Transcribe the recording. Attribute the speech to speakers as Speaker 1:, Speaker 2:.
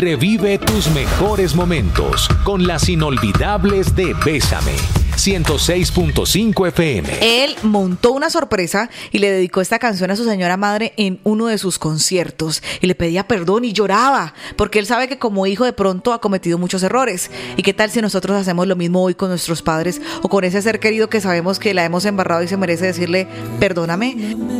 Speaker 1: Revive tus mejores momentos con las inolvidables de Bésame. 106.5 FM.
Speaker 2: Él montó una sorpresa y le dedicó esta canción a su señora madre en uno de sus conciertos y le pedía perdón y lloraba porque él sabe que como hijo de pronto ha cometido muchos errores. ¿Y qué tal si nosotros hacemos lo mismo hoy con nuestros padres o con ese ser querido que sabemos que la hemos embarrado y se merece decirle perdóname?